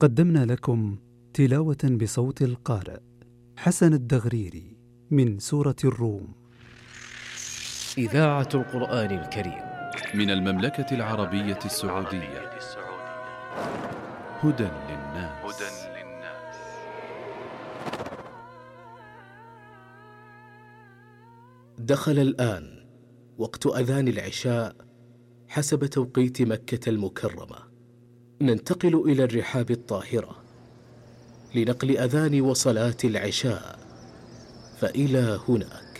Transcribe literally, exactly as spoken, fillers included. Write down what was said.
قدمنا لكم تلاوة بصوت القارئ حسن الدغريري من سورة الروم. إذاعة القرآن الكريم من المملكة العربية السعودية. هدى للناس. دخل الآن وقت أذان العشاء حسب توقيت مكة المكرمة. ننتقل إلى الرحاب الطاهرة لنقل أذان وصلاة العشاء، فإلى هنا